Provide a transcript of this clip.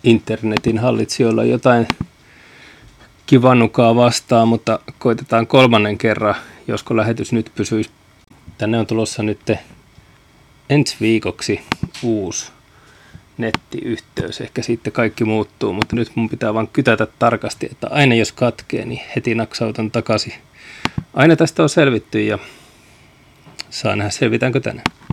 internetin hallitsijoilla jotain kivannukaa vastaan, mutta koitetaan 3. kerran, josko lähetys nyt pysyisi. Tänne on tulossa nyt ensi viikoksi uusi nettiyhteys. Ehkä sitten kaikki muuttuu, mutta nyt mun pitää vaan kytätä tarkasti, että aina jos katkee, niin heti naksautan takaisin. Aina tästä on selvitty ja saa nähdä selvitäänkö tänään.